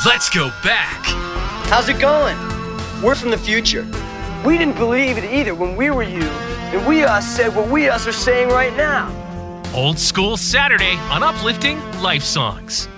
Let's go back. How's it going? We're from the future. We didn't believe it either when we were you, and we us said what we us are saying right now. Old School Saturday on Uplifting Life Songs.